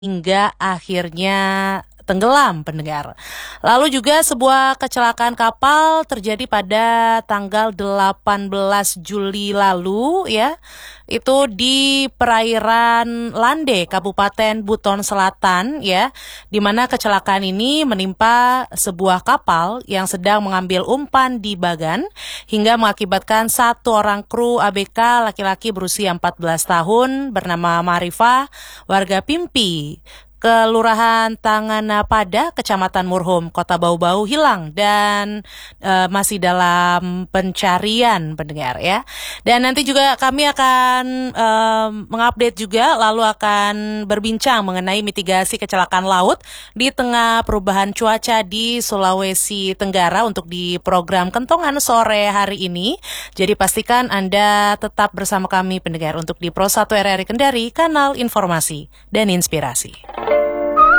hingga akhirnya tenggelam, pendengar. Lalu juga sebuah kecelakaan kapal terjadi pada tanggal 18 Juli lalu ya. Itu di perairan Lande, Kabupaten Buton Selatan ya, di mana kecelakaan ini menimpa sebuah kapal yang sedang mengambil umpan di Bagan hingga mengakibatkan satu orang kru ABK laki-laki berusia 14 tahun bernama Marifah, warga Pimpi, Kelurahan Tanganapada, Kecamatan Murhum, Kota Bau-Bau hilang dan masih dalam pencarian, pendengar ya. Dan nanti juga kami akan mengupdate juga, lalu akan berbincang mengenai mitigasi kecelakaan laut di tengah perubahan cuaca di Sulawesi Tenggara untuk di program Kentongan sore hari ini. Jadi pastikan Anda tetap bersama kami, pendengar, untuk di Pro 1 RRI Kendari, kanal informasi dan inspirasi.